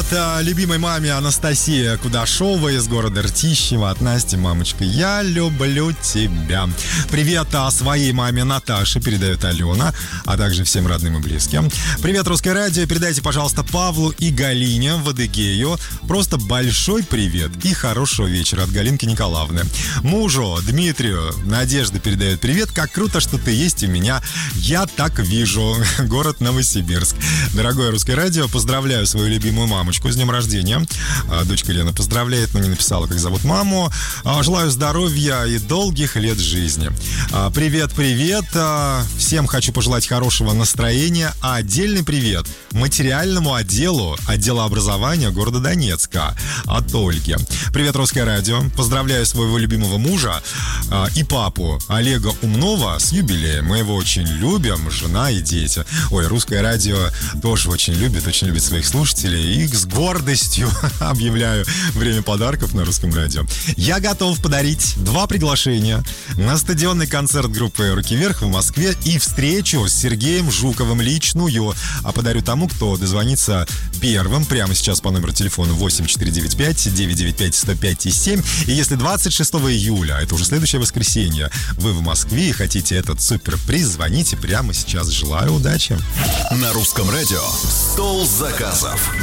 любимой маме Анастасии Кудашовой из города Ртищево. От Насти: мамочка, я люблю тебя. Привет своей маме Наташе передает Алена, а также всем родным и близким. Привет, Русское радио. Передайте, пожалуйста, Павлу и Галине в Адыгею просто большой привет и хорошего вечера от Галинки Николаевны. Мужу Дмитрию Надежда передает привет. Как круто, что ты есть у меня. Я так вижу. Город Новосибирск. Дорогое Русское радио, поздравляю свою любимую мамочку с днем рождения. Дочка Лена поздравляет, но не написала, как зовут маму. Желаю здоровья и долгих лет жизни. Привет, привет. Всем хочу пожелать хорошего настроения. А отдельный привет материальному отделу отдела образования города Донецка от Ольги. Привет, Русское радио. Поздравляю своего любимого мужа и папу Олега Умнова с юбилеем. Мы его очень любим, жена и дети. Ой, Русское радио тоже очень любит своих слушателей. И с гордостью объявляю время подарков на Русском радио. Я готов подарить 2 приглашения на стадионный концерт группы «Руки вверх» в Москве и встречу с Сергеем Жуковым личную. А подарю тому, кто дозвонится первым прямо сейчас по номеру телефона 8495-995-105-7. И если 26 июля, это уже следующее воскресенье, вы в Москве и хотите этот суперприз, звоните прямо сейчас. Желаю удачи. На Русском радио «Стол заказов».